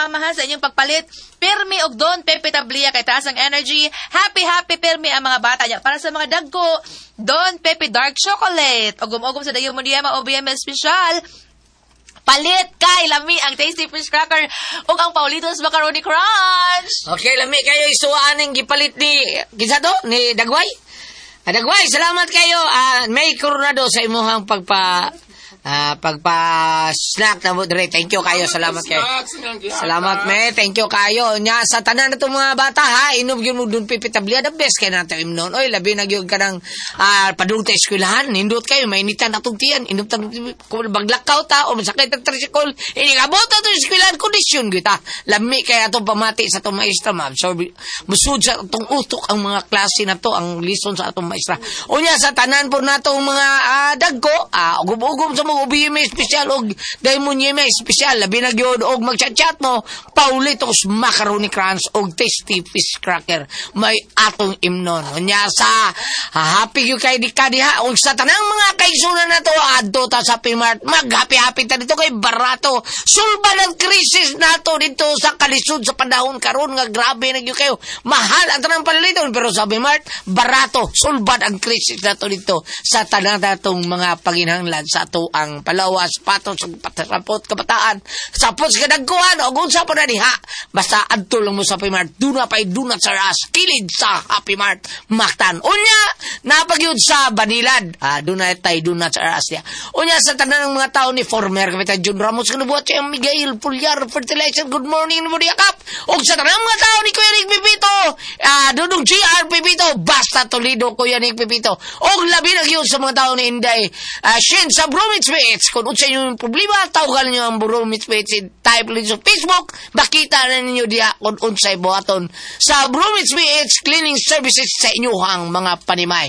pagmamahal sa inyong pagpalit. Pirmi og Don Pepe Tablia kay taas ang energy. Happy pirmi ang mga bata niya. Para sa mga dagko, Don Pepe Dark Chocolate. Ugom-ugom sa dayo mo o BMS Special. Palit kay lami ang Tasty Fish Cracker ug ang Paulitos Macaroni Crunch. Okay, lami kayo isuaan ng gipalit ni Gisado ni Dagway. Dagway, salamat kayo. May Coronado sa imuhang pagpa-snack na mo dire. Thank you kayo. Salamat kayo. Salamat, me. Thank you kayo. Nya sa tanan na itong mga bata, ha? Inom yun mo dun pipitablia. The best kayo natin imnon. Oy, labi na yun ka ng padulong tayo eskwelahan. Hindot kayo. Mainitan na itong tiyan. Inom tayo baglakaw ta o masakit ang tricycle. Inigabot na itong eskwelahan. Kondisyon kita. Lami kaya itong pamati sa itong maestra, ma'am. So, musud sa itong utok ang mga klase na to, ang lison sa itong maestra. O nya sa tanan po na itong mga dagko, ugum-ugum sa mga ubiyeme special og Diamond Yeme special labi na gyud og magchat-chat mo Paulitos Macaroni Crunch og Tasty Fish Cracker may atong imnon nya sa happy gyud kay di kadiha og sa tanang mga kaigsunan nato adto ta sa P-Mart mag-happy ta dito kay barato sulban ang krisis nato dito sa kalisod sa panahon karon nga grabe na gyud kayo mahal ang tanang panliton pero sa P-Mart barato sulban ang krisis nato dito sa tanang natong mga panginahanglan sa ato ang palawas, patos, sapot, kabataan, sapot sa kadagkuhan, o gunsa po na diha. Basta adto lang mo sa Happy Mart, duna sa ras, kilid sa Happy Mart, maktan. Unya, napagyod sa Banilad, duna sa ras niya. Unya, sa tanan ng mga tao ni former Kapitan John Ramos, kanubuhat siya Miguel Pulyar, Fertilizer, good morning, Muriakap. O sa tanan ng mga tao ni Kuya Nick Pipito, Dudong GR Pipito, basta Toledo, Kuya Nick Pipito. O labi na yun sa mga tao ni Inday, Shin, sa Bromwich kung unsa yung problema, tawagan niyo ang Bromwich type link sa Facebook, makita na ninyo diya kung unsay buhaton sa Bromwich Cleaning Services sa inyong mga panimay.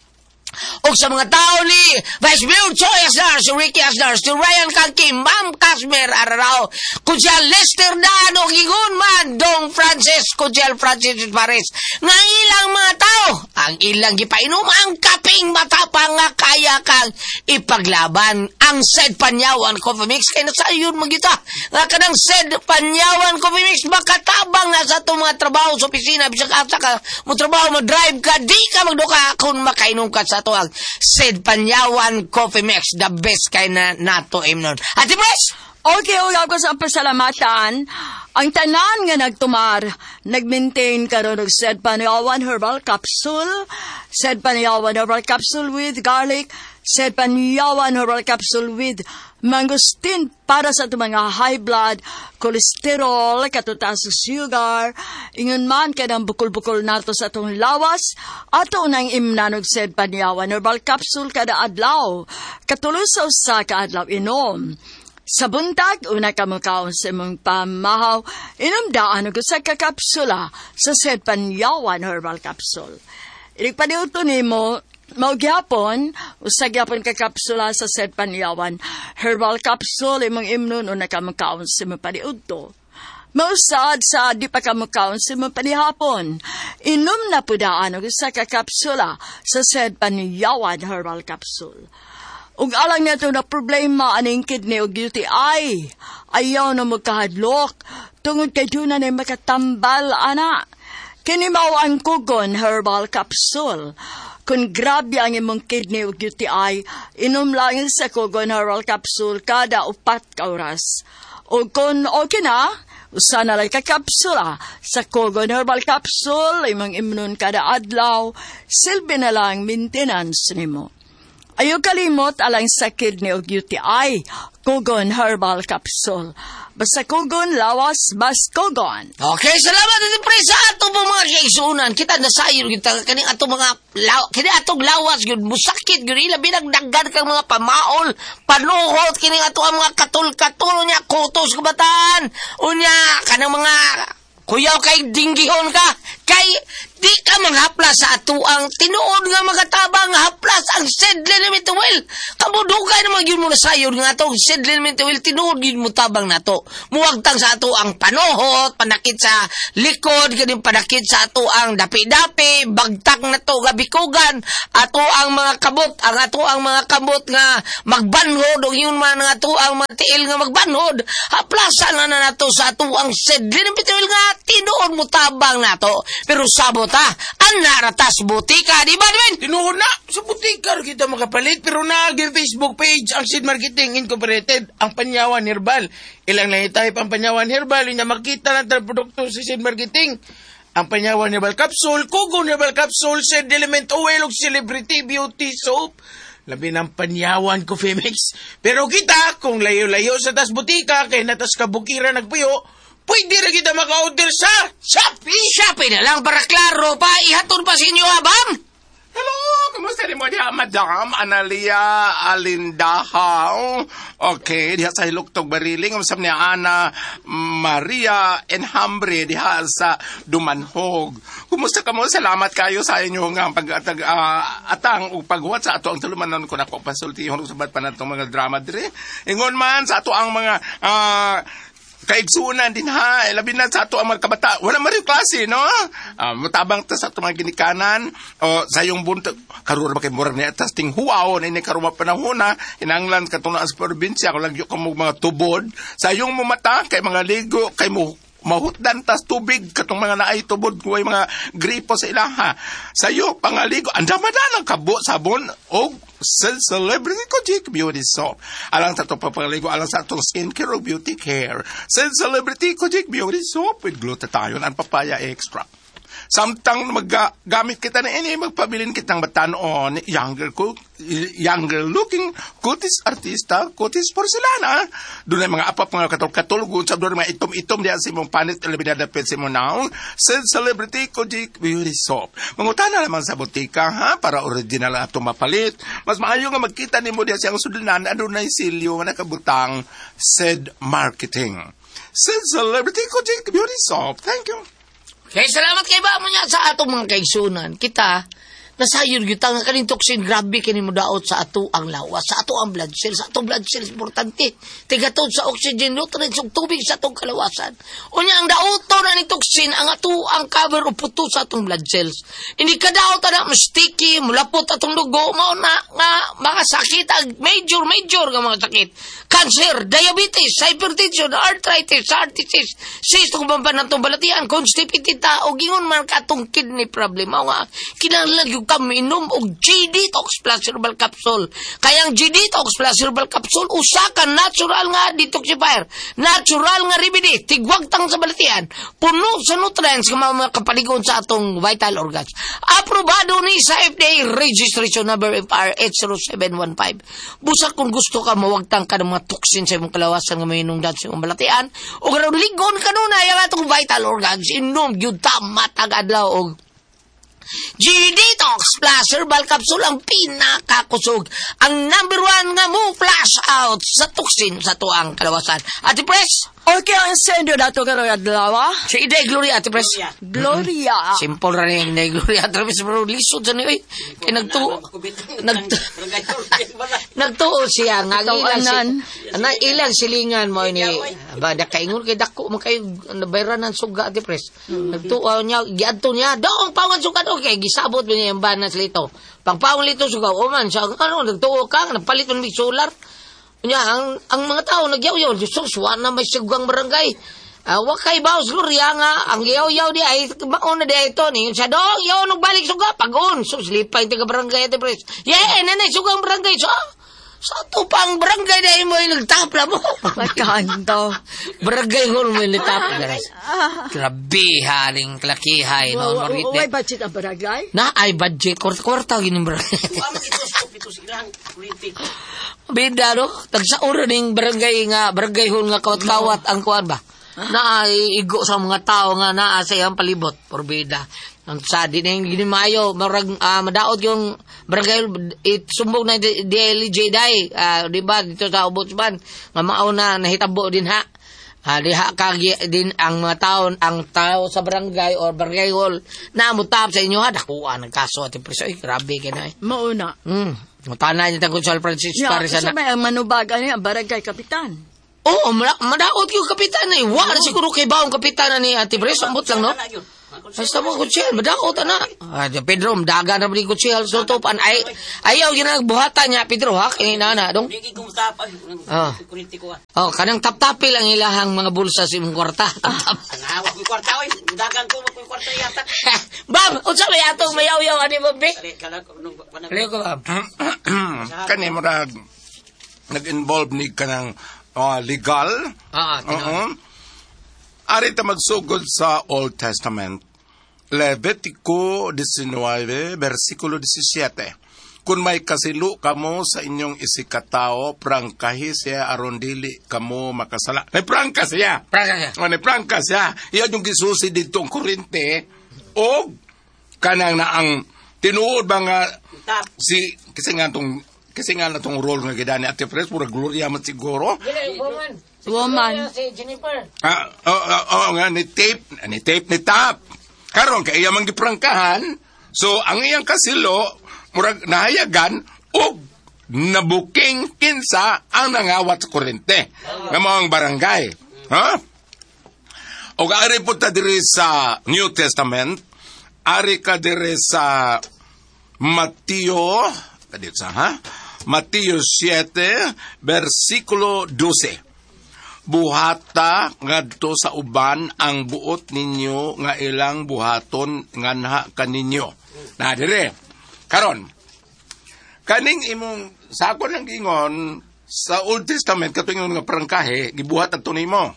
O sa mga tao ni Vice Mayor Choy Asnar, si Ricky Asnar, si Ryan Kanki, Ma'am Casmer Ararao, Kudyal Lester Dano, Gigun Man, Dong Francis, Kudyal Francis Pares, nga ilang mga tao, ang ilang gipainom, ang kaping matapang nga kaya kang ipaglaban, ang Sed Panyawan Coffee Mix, kaya nasa yun magita, nga kanang Sed Panyawan Coffee Mix, makatabang na sa itong mga trabaho sa opisina, bisag asa ka, mo trabaho, mo drive ka, di ka magduka, kung makainom ka sa ang Sed Panyawan Coffee Mix, the best kay na nato imnon. Ate Pres! Okay, ako sa pasalamatan, ang tanan nga nagtumar, nag-maintain karon og Sed Panyawan Herbal Capsule, Sed Panyawan Herbal Capsule with garlic, Sed Panyawan Herbal Capsule with mangosteen para sa itong mga high blood, cholesterol, katutas sa sugar, ingon man kanang bukol-bukol nato sa itong lawas, ato nang imnanog Sed Panyawan Herbal Capsule kada adlaw, katulos sa usa ka adlaw inom. Sa buntag, una ka makaon sa imong pamahaw, inumdaan og usa ka kapsula sa Sed Panyawan Herbal Capsule. Iligpaniuto nimo, maugyapon, usagyapon ka kapsula sa Sed Panyawan Herbal Capsule, imong imnon una ka makaon sa imong paniudto. Mausad sa di pa ka makaon sa imong panihapon, inom na pudaan og usa ka kapsula sa Sed Panyawan Herbal Capsule. Ug alang nato na problema aning kidney o UTI, ayaw na magkahadlok, tungod kay doon na makatambal, ana. Kini mao ang Kugon Herbal Capsule. Kung grabe ang imong kidney o UTI, inom lang sa Kugon Herbal Capsule kada 4 ka oras. O kung okay na, usa na lang ka kapsula sa Kugon Herbal Capsule, imong imnon kada adlaw, silbi na lang maintenance nimo. Ayaw kalimot alang sa kidney o UTI, Kugon Herbal Capsule. Basta Kugon, lawas, bas Kugon. Okay, salamat din pre sa ato mga kaisunan. Kita nasayon kita kaning ato mga kini atong lawas gyud musakit gyud ila binagdaggan kang mga pamaol, panuhot kini ato ang mga katul-katul nya kutos kabataan. Unya kanang mga kuyaw kay dinggihon ka, kay di ka manghaplas sa ato ang tinuod nga magatabang haplas ang said limit oil. Kamudugay naman yun mo na sayod nga ato said limit oil tinuod yun mo tabang na to. Muwagtang sa ato ang panohot, panakit sa likod, ganing panakit sa ato ang dapi-dapi, bagtak na to gabikugan, ato ang mga kabot, ang ato ang mga kabot nga magbanhod o yun man nga ato ang mga tiil nga magbanhod. Haplasan na nato sa ato ang said limit oil nga tinuod mo tabang na to. Pero sabot ang naratas butika, di ba, Edwin? Tinuod na, sa butika kita makapalit, pero naaging Facebook page ang Seed Marketing Incorporated, ang Panyawan Herbal. Ilang na-type ang Panyawan Herbal, yung makita lang ang produkto sa Seed Marketing. Ang Panyawan Herbal Capsule, Kugon Herbal Capsule, Seed Element Oil, o Celebrity Beauty Soap. Labi ng Panyawan Coffee Mix. Pero kita, kung layo-layo sa tas butika, kaya natas kabukira nagpuyo, pwede rin kita maka-order sa Shopee. Shopee na lang para klaro pa. Ihatod pa sa inyo, abang. Hello, kumusta rin mo diha, Madam Analia Alindahaw? Okay, diha sa Hiluktog Bariling, umusap niya Ana Maria Enhambre diha sa Dumanhog. Kumusta ka mo? Salamat kayo sa inyo nga atang paghuwat sa ato ang tulumanon ko na ko pasultihon sa bat pa na itong mga drama dire. Ingon man sa ato ang mga kaigsunan din ha, labi na sa ato ang mga kabata. Wala man rin klase, no? Mutabang ta sa ato mga ginikanan, o sa yung bunta, karura ba kay mura niya, tas ting huaw, na ini karuma panahon na, inanglan katunaan sa probinsya, kung lagyo ka mga tubod, sa yung mumata, kay mga ligo, kay mo, mahutdan tas tubig katong mga naay tubod kuway mga gripo sa ilaha. Sayo pangaligo andamadan ang kabo sabon o Celebrity Kojic Beauty Soap. Alang sa ito papangaligo, alang sa itong skincare o beauty care. Celebrity Kojic Beauty Soap with glutathione and papaya extract. Samtang maggamit kita na ini, magpabilin kitang batanon, younger looking kutis artista, kutis porcelana. Doon ay mga apap mga katulog, sa doon mga itom-itom diyan sa mong panit, labinadapit sa mong naong, Celebrity Kojic Beauty Soap. Mangutana naman sa butika, ha, para original na ito mapalit. Mas maayo nga magkita ni mo diyan siyang sudunan, ano na yung silyo na nakabutang Seed Marketing. Celebrity Kojic Beauty Soap. Thank you. Kaya salamat kay ba mo niya sa atong mga kaigsunan. Kita, nasayon kita nga kaning toksin, grabe kini mo daot sa ato ang lawas, sa ato ang blood cells, sa atong blood cells, importante. Tigatod sa oxygen, nutrients, ug tubig sa atong kalawasan. Unya ang daoto na ni toksin, ang ato ang cover o puto sa atong blood cells. Hindi ka daot na sticky, mulapot atong dugo, mao na nga mga sakit, major nga mga sakit. Cancer, diabetes, hypertension, arthritis, cyst, kung bambanatong balatian, constipated ta, o gingon man ka atong kidney problem. Mao nga, kinahanglan yung kami inom og G-Detox Plus Herbal Capsule. Kaya ang G-Detox Plus Herbal Capsule, usa ka natural nga detoxifier, natural nga remedy, tigwagtang sa balatian, puno sa nutrients nga makapaligon sa atong vital organs. Aprobado ni sa FDA registration number FR80715. Busa kung gusto ka mawagtang ka ng mga toxin sa imong kalawasan nga mainungdan sa imong balatian, o karon ligon ka nun ay ang atong vital organs, inom gyud ta matag adlaw og G-Detox Plus Herbal Capsule ang pinakakusog. Ang number 1 nga mo flash out sa toxin sa tuang kalawasan. Ate Pres? Okay, ang sendo na ito karong adlaw. Si Iday Gloria, Ate Pres. Gloria. Simple ra ni Iday Gloria, Ate Pres. Pero lisod sa niyo eh. Kaya nagtuo siya. Ilang silingan mo ni Bada kaingon kay dako mo kayo nabayran ng suga, Ate Pres. Nagtuo niya, giadto niya, daong pawan suga daw kay gisabot niya yung banas lito. Pangpawon lito suga, o man siya, nagtuo ka, napalit mo ni solar. Nya ang mga tao nagyaw-yaw, Jesus, wala na may siguang barangay. Wakay baos Gloria nga, ang yaw-yaw di ay, mauna di ay ito, ni sa dong, yaw, nagbalik suga, pag-on, sus, lipay taga barangay, Ate Pres. Nanay, sugang barangay, sa ito pang barangay na mo yung nagtapla mo. Makanto. Barangay mo yung nagtapla. Grabe, haling klakihay. May budget ang barangay? Na, ay budget. Kwarta gining barangay. Bida, no? Tagsaura ning barangay hon nga kawat-kawat ang kuwan ba? Na igo sa mga tao nga naa sa iyang palibot. Porbida. Ang sa di na yung ginimayo, madaot yung barangay, sumbog na DLJ day, di ba, dito sa Ombudsman, nga mao na nahitabo din ha. Diha din ang mga tao sa barangay or barangay hall na mutap sa inyo dakuan ang kaso at preso grabe kay Mauna. Mutana niya tangkol sa Francisco para Sa may manubag ang barangay kapitan. Oo, madaot yung kapitan na wala siguro kay baong kapitan ni Ate Preso ambot lang no. Basta mo kutsihal, madaot na. Pedro, daga na ni kutsihal so topan ayaw ginagbuhatan niya Pedro ha kay nana dong. Dili ko mustapa. Kuliti ko. Kanang tap-tapi lang ilahang mga bulsa sa imong kwarta. Nawa ko kwarta oy. Dagan ko kwarta yata. Bam, unsa may atong mayaw-yaw ani Bobby? Kala ko nung Ko bam. Kani mo nag-involve ni kanang legal. Ari ta magsugod sa Old Testament. Levitico 19, versikulo 17. Kung may kasilo kamo sa inyong isikatao, prangkahi siya aron dili kamo makasala. May prangka siya. May prangka siya. Iyan yung gisusi ditong kurente. O kanang na ang tinuod ba nga kasi nga natong role nga gidani Ate Pres, pura gloria man siguro. Woman. Si Jennifer. Nga, ni tap. Karon kay iya man giprangkahan. So, ang iyang kasilo, murag nahayagan, o nabuking kinsa ang nangawat sa kurente. Nga mga barangay. O ari po ta diri sa New Testament, ari ka diri sa Mateo 7, versikulo 12. Buhata ngadto sa uban ang buot ninyo nga ilang buhaton nganha kaninyo. Na dire. Karon. Kaning imong sako nang gingon sa Old Testament katuingon nga prangkahe gibuhat adto nimo.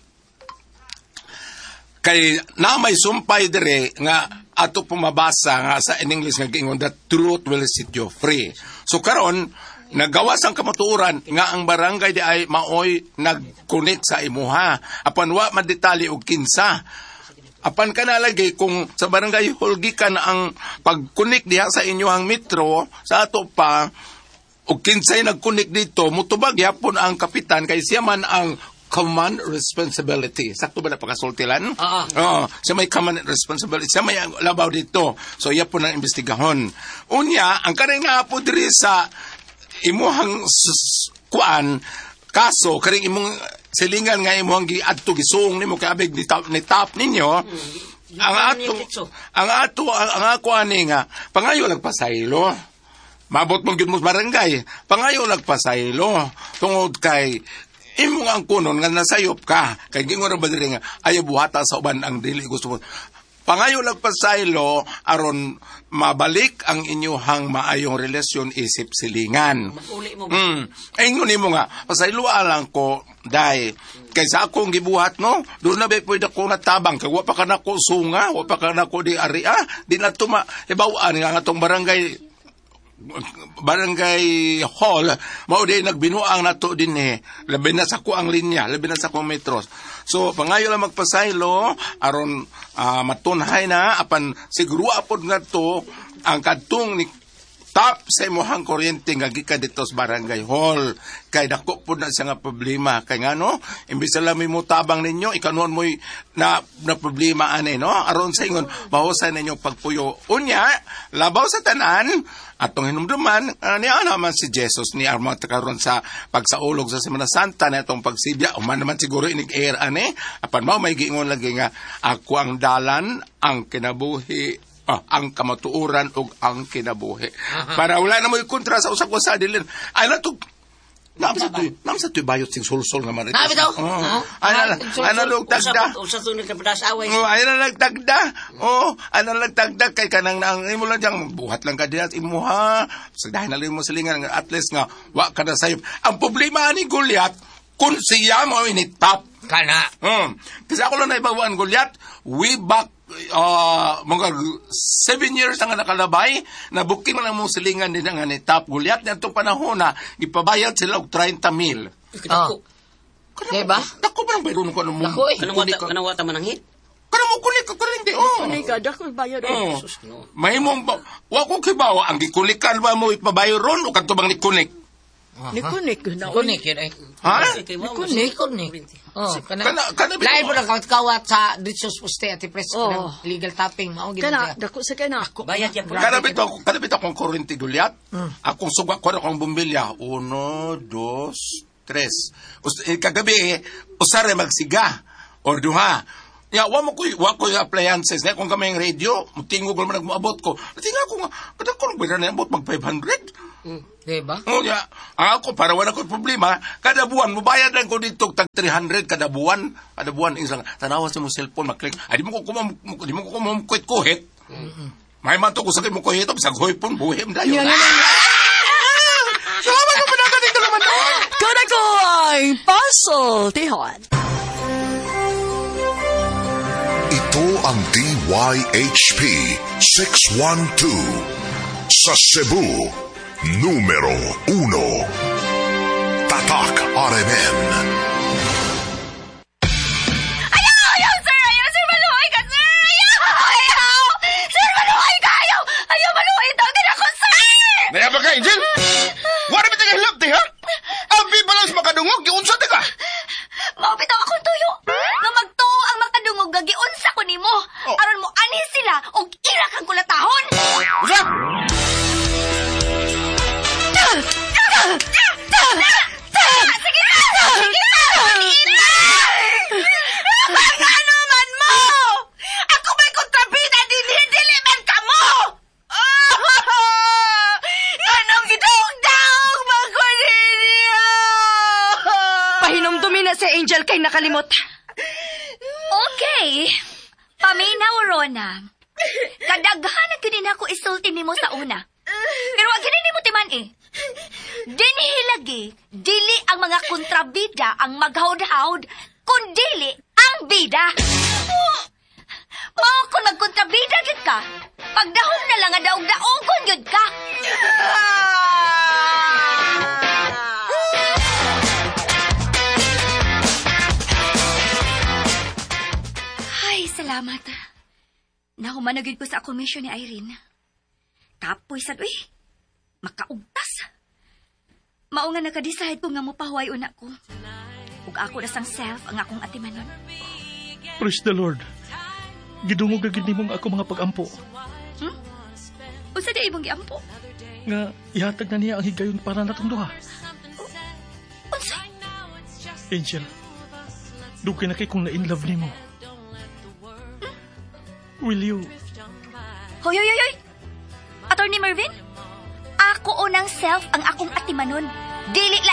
Kay na may sumpay dire nga ato pumabasa nga sa in English nga gingon the truth will set you free. So karon nagawas ang kamatuoran nga ang barangay di ay maoy nag-connect sa imuha. Apan wa madetali og kinsa. Apan ka nalagay kung sa barangay hulgi ka na ang pag-connect diha sa inyohang metro, sa ato pa, og kinsay nag-connect dito, mutubag yapon ang kapitan kay siya man ang command responsibility. Sakto ba na pagkasultilan? Siya may command responsibility. Siya may labaw dito. So, yapon ang investigahon. Unya, ang karing nga po diri sa imuhang kuan kaso karing imong silingan nga imuhang giadto gisuong nimo kay abig ni tap ninyo ang ako ani nga pangayo nagpasaylo mabot mong gyud mo barangay pangayo nagpasaylo tungod kay imong ang kunon nga nasayop ka kay gingon ra ba diri nga ayaw buhata sa uban ang dili gusto mo pangayo nagpasaylo aron mabalik ang inyuhang maayong relasyon isip silingan. Uli mo. Ingon nimo nga, pasaylo lang ko dai kaysa akong gibuhat no, doon na ba pwede ko natabang kay wa pa ka nako sunga, wa pa ka nako di aria, di na tuma ibawaan nga atong barangay hall mao day nagbinuang nato dinhi labi na sa ko ang linya labi na sa ko metros so pangayo lang magpasaylo aron matunhay na apan siguro apod ngadto ang kadtong ni tap sa imuhang kuryente nga gikan dito sa barangay hall kay dako pud na siya nga problema kay ngano imbis na lang mo tabang ninyo ikanon mo na problema ani no aron sa ingon mahusay ninyo pagpuyo unya labaw sa tanan atong hinumduman niya naman si Jesus ni arma karon sa pagsaulog sa Semana Santa na itong pagsibya man naman siguro inig-air ani apan mao may giingon lagi nga ako ang dalan ang kinabuhi ang kamatuoran ug ang kinabuhi. Para wala na mo kontra sa usap ko sa dilin. Ay na to. Namsa to bayot sing sulsol nga man. Nabi daw. Ana log tagda. Usa to ni kapadas away. Ay na nagtagda. Ana nagtagda kay kanang nang imo lang jang buhat lang ka diha imuha. Sagdahin na lang mo silingan nga at least nga wa ka na sayop. Ang problema ni Goliath kun siya mo initap kana. Kasi ako lang naibawaan Goliath way back mga 7 years na nga nakalabay, nabuking lang mong silingan din nga ni Top Goliath na itong panahon na ipabayad sila og 30,000. Diba? Dako ba nang bayron ko mo? Kanang wata mananghit? Kanang mo kulik ka hindi. Kunik ka, dako bayad. Mahimong wa ko kibawa ang gikulikan ba mo ipabayron o kadto bang ni kunik? Nikunik na. Kunik yun ay. Ha? Kunik. Oh, Kana lain po ng kawat sa ditsos poste at ipres Oh. illegal tapping mao gid. Kana, dako sa kana. Bayad yan po. Kanabit akong kuryente dulyat. Akong suga ko akong bumbilya. 1, 2, 3. Kagabi, usare magsiga. Or duha. Ya, wa ko appliances na kung kamay radio, mutingog man nagmoabot ko. Tinga ko nga, pati ko nang na abot mag 500. Diba? Oh, ya. Ako para wala ko problema, kada buwan mobayad lang ko dito tag 300 kada buwan. Kada buwan isang tanawa sa mo cellphone maklik. Di mo ko kuhit. May man to ko sa mo kuhit sa goypon buhim dayo. Salamat ko pinakat dito naman. Kana ko ay puzzle, tihon. Ito ang DYHP 612 sa Cebu, numero 1. Tatak RMN. Ayaw, sir! Maluhay ka, sir! Ayaw! Sir, maluhay ka! Ayaw, maluhay daw din ako, sir! Naya ba ka, Angel? Wala ba tayo hilap, ha? Ang bibalans makadungog, giunsa ta ka? Maupit ako akong tuyo. Nga magtuo ang makadungog nga giunsa ko nimo. Aron mo ani sila og ira kang kulatahon. Usa! Sige na! Ano man mo? Ako may kontrabida dili man ka mo! Anong gidaog-daog magkwaniniya? Pahinomdumi na si Angel kay nakalimot. Okay. Paminaw, Rona. Kadaghan ang ginin ako isulti nimo sa una. Pero ang ginin mo timan eh. Dinihilagi, dili ang mga kontrabida ang maghawd-hawd, kundili ang bida. Mao kung magkontrabida gid ka, pagdahom na lang nga daog-daogon gid ka. Ay, salamat. Nahumanagid ko sa komisyon ni Irene. Kapoy sad, uy. Makaugtas. Mao nga nakadecide ko nga mopahuway una ko. Ug ako na sang self ang akong atimanon. Praise the Lord. Gidungog agad nimong ako mga pag-ampo. Unsa di ibong giampo? Nga ihatag na niya ang higayon para natong duha. Unsa? Angel, dugay na kay kung na-inlove nimo. Will you? Hoy! Attorney Mervin? Ako unang self ang akong atimanon. Dili